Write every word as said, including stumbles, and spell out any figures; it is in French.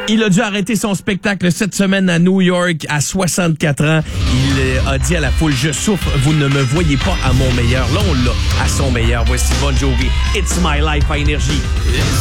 Il a dû arrêter son spectacle cette semaine à New York à soixante-quatre ans. Il a dit à la foule, je souffre, vous ne me voyez pas à mon meilleur. Là, on l'a à son meilleur. Voici Bon Jovi, It's My Life à Énergie.